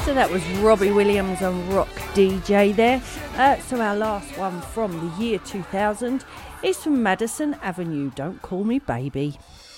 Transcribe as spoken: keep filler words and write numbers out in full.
So that was Robbie Williams and Rock D J there. Uh, so our last one from the year two thousand is from Madison Avenue, Don't Call Me Baby.